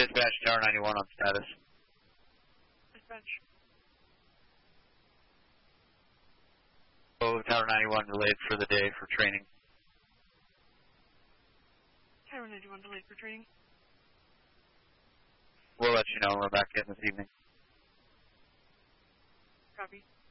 Dispatch, Tower 91 on status. Dispatch. Oh, Tower 91 delayed for the day for training. Tower 91 delayed for training. We'll let you know when we're back in this evening. Copy.